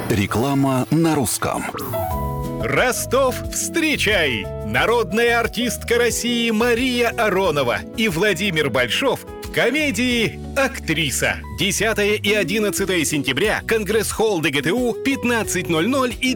Реклама на русском. Ростов, встречай! Народная артистка России Мария Аронова и Владимир Большов в комедии «Актриса». 10 и 11 сентября. Конгресс-холл ДГТУ, 15:00 и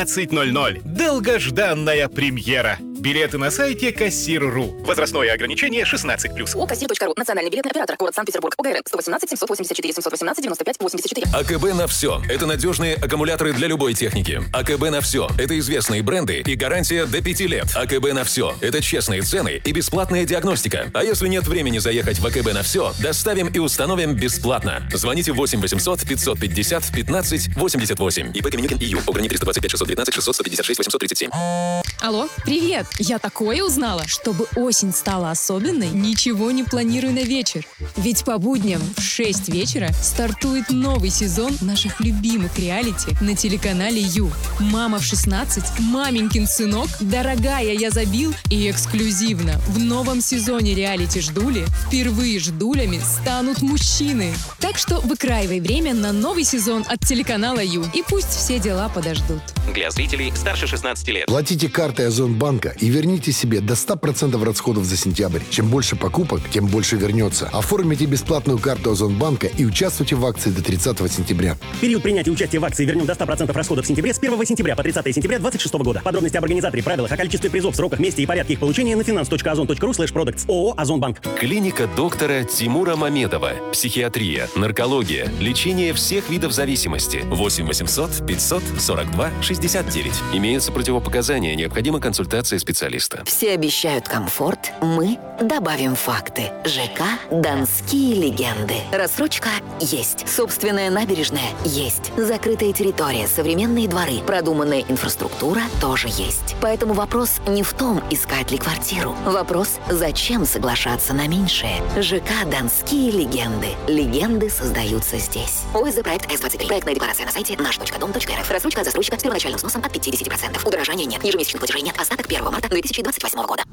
19:00. Долгожданная премьера. Билеты на сайте Кассир.ру. Возрастное ограничение 16+. ОКассир.ру. Национальный билетный оператор. Город Санкт-Петербург. ОГРН 118 784 718 95 84. АКБ на все. Это надежные аккумуляторы для любой техники. АКБ на все. Это известные бренды и гарантия до 5 лет. АКБ на все. Это честные цены и бесплатная диагностика. А если нет времени заехать в АКБ на все, доставим и установим бесплатно. Звоните 8 800 550 15 88. ИП Каменюкин ИЮ. ОГРН 325 612 600 156 837. Алло, привет! Я такое узнала. Чтобы осень стала особенной, ничего не планирую на вечер. Ведь по будням в 6 вечера стартует новый сезон наших любимых реалити на телеканале Ю. «Мама в 16», «Маменькин сынок», «Дорогая, я забил» и эксклюзивно в новом сезоне реалити «Ждули» впервые ждулями станут мужчины. Так что выкраивай время на новый сезон от телеканала Ю. И пусть все дела подождут. Для зрителей старше 16 лет. Платите картой Озонбанка и верните себе до 100% расходов за сентябрь. Чем больше покупок, тем больше вернется. Оформите бесплатную карту Озонбанка и участвуйте в акции до 30 сентября. Период принятия участия в акции «Вернем до 100% расходов в сентябре» с 1 сентября по 30 сентября 2026 года. Подробности об организаторе, правилах, о количестве призов, сроках, месте и порядке их получения на finance.ozon.ru/products. ООО «Озонбанк». Клиника доктора Тимура Мамедова. Психиатрия, наркология, лечение всех видов зависимости. 8 800 542 69. Имеются противопоказания, необходима консультация специалиста. Все обещают комфорт, мы добавим факты. ЖК «Донские легенды». Рассрочка есть. Собственная набережная есть. Закрытая территория, современные дворы, продуманная инфраструктура тоже есть. Поэтому вопрос не в том, искать ли квартиру. Вопрос, зачем соглашаться на меньшее. ЖК «Донские легенды». Легенды создаются здесь. ОСЗ проект С-23. Проектная декларация на сайте наш.дом.рф. Рассрочка от застройщика с первоначальным сносом от 50%. Удорожания нет. Ежемесячных платежей нет. Остаток 1 марта 2028 года.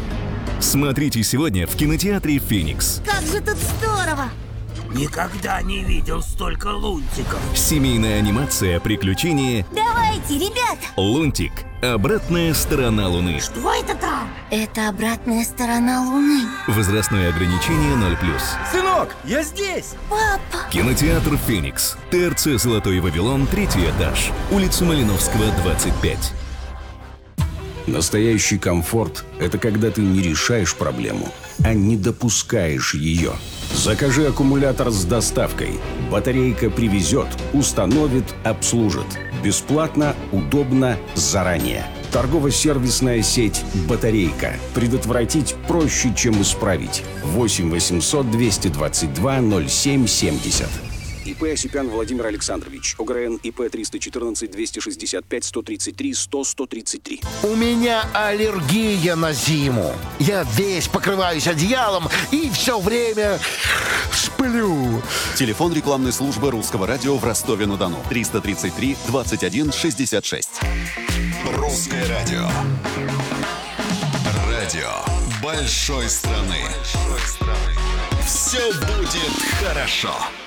Смотрите сегодня в кинотеатре «Феникс». Как же тут здорово! Никогда не видел столько лунтиков. Семейная анимация «Приключения». Давайте, ребята! «Лунтик. Обратная сторона Луны». Что это там? Это обратная сторона Луны. Возрастное ограничение 0+. Сынок, я здесь! Папа! Кинотеатр «Феникс». ТРЦ «Золотой Вавилон», 3-й этаж. Улица Малиновского, 25. Настоящий комфорт – это когда ты не решаешь проблему, а не допускаешь ее. Закажи аккумулятор с доставкой. Батарейка привезет, установит, обслужит. Бесплатно, удобно, заранее. Торгово-сервисная сеть «Батарейка». Предотвратить проще, чем исправить. 8 800 222 07 70. ИП Осипян Владимир Александрович. ОГРН ИП 314 265 133 100 133. У меня аллергия на зиму. Я весь покрываюсь одеялом и все время сплю. Телефон рекламной службы Русского радио в Ростове-на-Дону. 333 21 66. Русское радио. Радио большой страны. Все будет хорошо.